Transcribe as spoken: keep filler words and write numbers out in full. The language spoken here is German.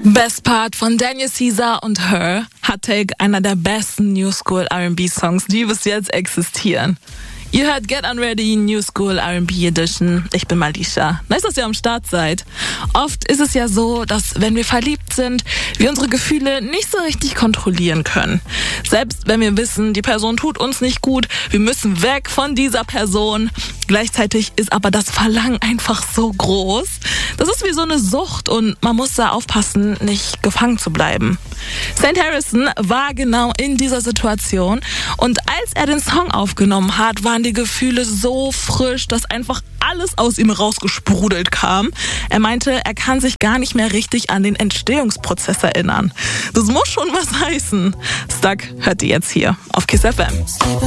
Best Part von Daniel Caesar und Her, Hot Take, einer der besten New School R and B Songs, die bis jetzt existieren. Ihr hört Get Unready, New School R and B Edition. Ich bin Malisha. Nice, dass ihr am Start seid. Oft ist es ja so, dass wenn wir verliebt sind, wir unsere Gefühle nicht so richtig kontrollieren können. Selbst wenn wir wissen, die Person tut uns nicht gut, wir müssen weg von dieser Person. Gleichzeitig ist aber das Verlangen einfach so groß. Das ist wie so eine Sucht und man muss da aufpassen, nicht gefangen zu bleiben. Saint Harrison war genau in dieser Situation und als er den Song aufgenommen hat, waren die Gefühle so frisch, dass einfach alles aus ihm rausgesprudelt kam. Er meinte, er kann sich gar nicht mehr richtig an den Entstehungsprozess erinnern. Das muss schon was heißen. Stuck hört ihr jetzt hier auf Kiss F M.